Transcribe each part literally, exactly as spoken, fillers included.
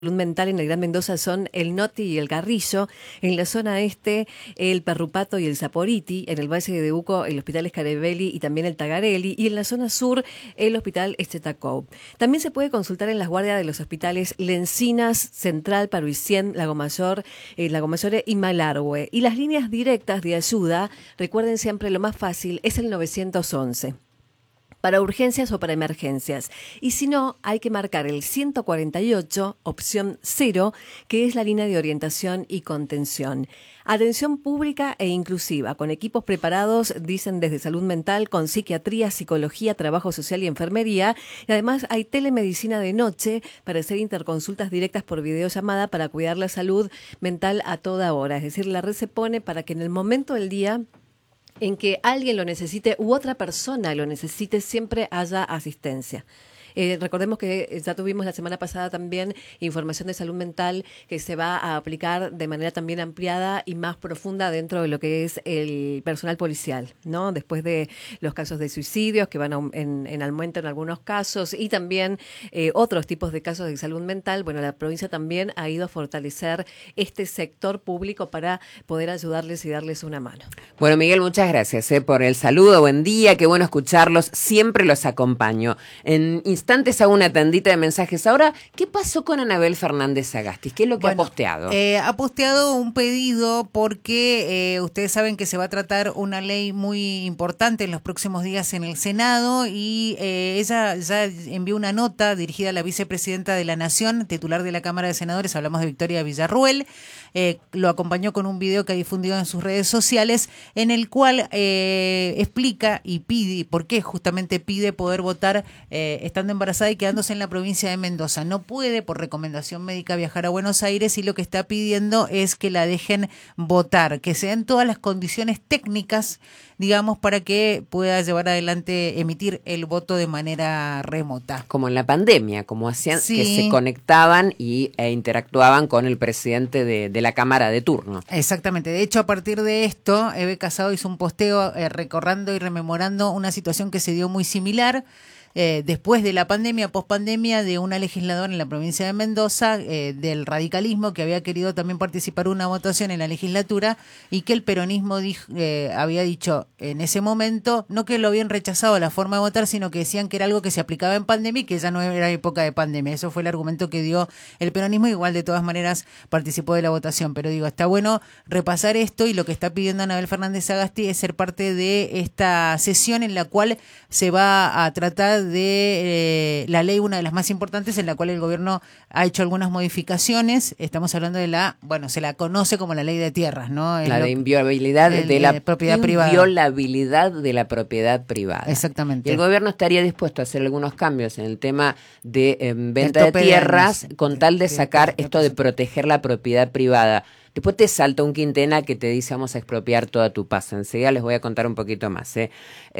Salud mental en el Gran Mendoza son el Noti y el Carrillo, en la zona este el Perrupato y el Saporiti, en el Valle de Uco el Hospital Scarabelli y también el Tagarelli, y en la zona sur el Hospital Estetacou. También se puede consultar en las guardias de los hospitales Lencinas, Central, Paruicien, Lago Mayor, eh, Lago Mayor y Malargüe. Y las líneas directas de ayuda, recuerden siempre lo más fácil, es el nueve once. Para urgencias o para emergencias. Y si no, hay que marcar el ciento cuarenta y ocho, opción cero, que es la línea de orientación y contención. Atención pública e inclusiva, con equipos preparados, dicen desde salud mental, con psiquiatría, psicología, trabajo social y enfermería. Y además hay telemedicina de noche para hacer interconsultas directas por videollamada para cuidar la salud mental a toda hora. Es decir, la red se pone para que en el momento del día en que alguien lo necesite u otra persona lo necesite, siempre haya asistencia. Eh, recordemos que ya tuvimos la semana pasada también información de salud mental que se va a aplicar de manera también ampliada y más profunda dentro de lo que es el personal policial, ¿no? Después de los casos de suicidios que van a, en, en aumento en algunos casos y también eh, otros tipos de casos de salud mental, bueno, la provincia también ha ido a fortalecer este sector público para poder ayudarles y darles una mano. Bueno, Miguel, muchas gracias eh, por el saludo, buen día, qué bueno escucharlos, siempre los acompaño. En instantes hago una tandita de mensajes. Ahora, ¿qué pasó con Anabel Fernández Sagastis? ¿Qué es lo que bueno, ha posteado? Eh, ha posteado un pedido porque eh, ustedes saben que se va a tratar una ley muy importante en los próximos días en el Senado y eh, ella ya envió una nota dirigida a la vicepresidenta de la Nación, titular de la Cámara de Senadores, hablamos de Victoria Villarruel, eh, lo acompañó con un video que ha difundido en sus redes sociales en el cual eh, explica y pide, por qué justamente pide poder votar eh, estando embarazada y quedándose en la provincia de Mendoza. No puede, por recomendación médica, viajar a Buenos Aires y lo que está pidiendo es que la dejen votar, que se den todas las condiciones técnicas, digamos, para que pueda llevar adelante, emitir el voto de manera remota. Como en la pandemia, como hacían, sí. que se conectaban y, e interactuaban con el presidente de, de la Cámara de turno. Exactamente. De hecho, a partir de esto, Eve Casado hizo un posteo eh, recordando y rememorando una situación que se dio muy similar. Eh, después de la pandemia, pospandemia, de una legisladora en la provincia de Mendoza, eh, del radicalismo, que había querido también participar en una votación en la legislatura y que el peronismo dijo, eh, había dicho en ese momento, no que lo habían rechazado la forma de votar, sino que decían que era algo que se aplicaba en pandemia y que ya no era época de pandemia. Eso fue el argumento que dio el peronismo, igual de todas maneras participó de la votación. Pero digo, está bueno repasar esto y lo que está pidiendo Anabel Fernández Sagastis es ser parte de esta sesión en la cual se va a tratar de eh, la ley, una de las más importantes, en la cual el gobierno ha hecho algunas modificaciones. Estamos hablando de la, bueno, se la conoce como la ley de tierras, ¿no? La de inviolabilidad el, de la de propiedad privada. Inviolabilidad de la propiedad privada. Exactamente. Y el gobierno estaría dispuesto a hacer algunos cambios en el tema de eh, venta de tierras de con tal de sacar de, esto de proteger la propiedad privada. Después te salta un Quintena que te dice vamos a expropiar toda tu paz. Enseguida les voy a contar un poquito más. ¿eh?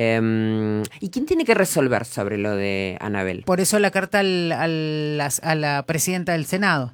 Um, ¿Y quién tiene que resolver sobre lo de Anabel? Por eso la carta al, al, a la presidenta del Senado.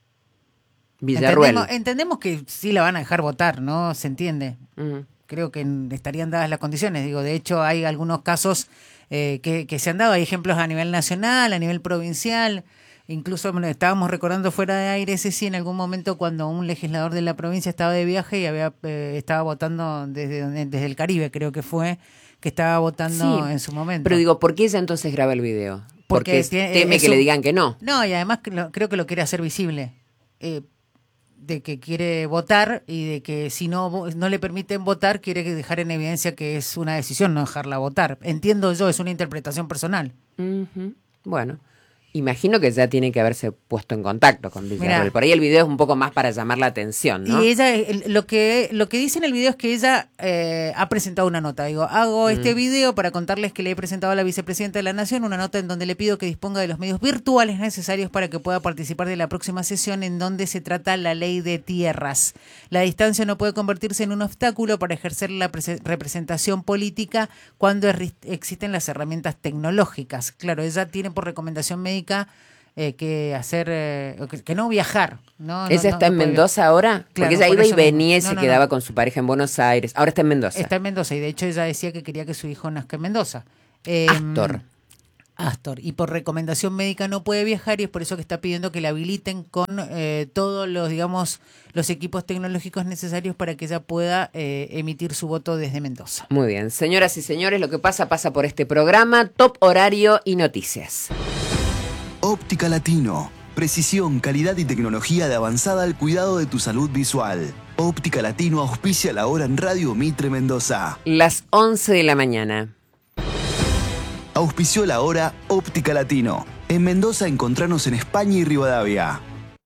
Villarruel. Entendemos, entendemos que sí la van a dejar votar, ¿no? Se entiende. Uh-huh. Creo que estarían dadas las condiciones. Digo, de hecho hay algunos casos eh, que, que se han dado. Hay ejemplos a nivel nacional, a nivel provincial. Incluso bueno, estábamos recordando fuera de aire, Ceci, en algún momento cuando un legislador de la provincia estaba de viaje y había eh, estaba votando desde, desde el Caribe, creo que fue, que estaba votando sí, en su momento. Pero digo, ¿por qué ella entonces graba el video? Porque, Porque tiene, teme que un, le digan que no. No, y además lo, creo que lo quiere hacer visible. Eh, de que quiere votar y de que si no no le permiten votar, quiere dejar en evidencia que es una decisión no dejarla votar. Entiendo yo, es una interpretación personal. Uh-huh. Bueno. Imagino que ya tiene que haberse puesto en contacto con Villarruel. Por ahí el video es un poco más para llamar la atención, ¿no? Y ella, lo que lo que dice en el video es que ella eh, ha presentado una nota. Digo, hago mm. este video para contarles que le he presentado a la vicepresidenta de la Nación una nota en donde le pido que disponga de los medios virtuales necesarios para que pueda participar de la próxima sesión en donde se trata la ley de tierras. La distancia no puede convertirse en un obstáculo para ejercer la pre- representación política cuando er- existen las herramientas tecnológicas. Claro, ella tiene por recomendación médica Eh, que hacer, eh, que, que no viajar. ¿no? ¿Ella no, está no, en no Mendoza ahora? Claro, porque ella iba y venía y no, se no, quedaba no. con su pareja en Buenos Aires. Ahora está en Mendoza. Está en Mendoza y de hecho ella decía que quería que su hijo nazca en Mendoza. Eh, Astor. Astor, y por recomendación médica no puede viajar, y es por eso que está pidiendo que la habiliten con eh, todos los, digamos, los equipos tecnológicos necesarios para que ella pueda eh, emitir su voto desde Mendoza. Muy bien, señoras y señores, lo que pasa, pasa por este programa, top horario y noticias. Óptica Latino, precisión, calidad y tecnología de avanzada al cuidado de tu salud visual. Óptica Latino auspicia la hora en Radio Mitre Mendoza. Las once de la mañana. Auspició la hora Óptica Latino. En Mendoza encontranos en España y Rivadavia.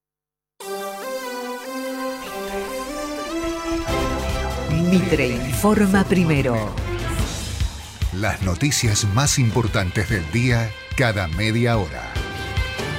Mitre informa primero. Las noticias más importantes del día cada media hora.